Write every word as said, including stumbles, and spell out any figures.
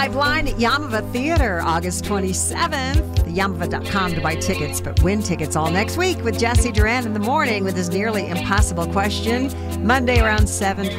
Pipeline at Yamava Theater, August twenty-seventh. Yamava dot com to buy tickets, but win tickets all next week with Jesse Duran in the morning with his nearly impossible question. Monday around seven